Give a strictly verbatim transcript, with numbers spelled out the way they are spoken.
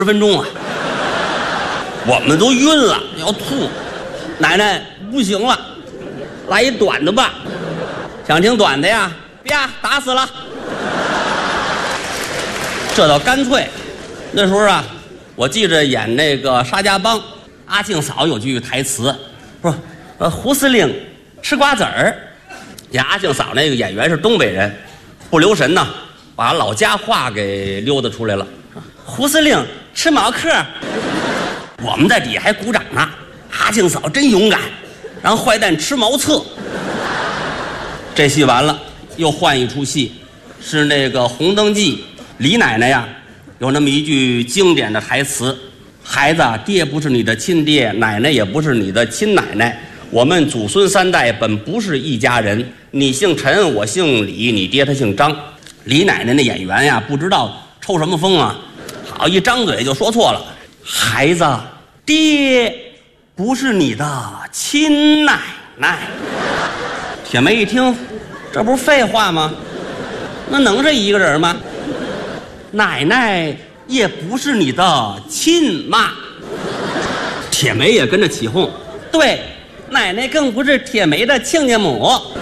十分钟啊，我们都晕了，要吐。奶奶不行了，来一短的吧。想听短的呀？啪，打死了。这倒干脆。那时候啊，我记着演那个沙家浜，阿庆嫂有句台词，说呃胡司令吃瓜子儿。演阿庆嫂那个演员是东北人，不留神呢，把老家话给溜达出来了。胡司令吃毛嗑，我们在底下还鼓掌呢。阿庆嫂真勇敢，让坏蛋吃毛册。这戏完了，又换一出戏，是那个《红灯记》。李奶奶呀，有那么一句经典的台词：“孩子，爹不是你的亲爹，奶奶也不是你的亲奶奶，我们祖孙三代本不是一家人。你姓陈，我姓李，你爹他姓张。”李奶奶那演员呀，不知道抽什么风啊，好一张嘴就说错了：“孩子，爹不是你的亲奶奶。”铁梅一听，这不是废话吗？那能是一个人吗？奶奶也不是你的亲妈。铁梅也跟着起哄，对，奶奶更不是铁梅的亲家母。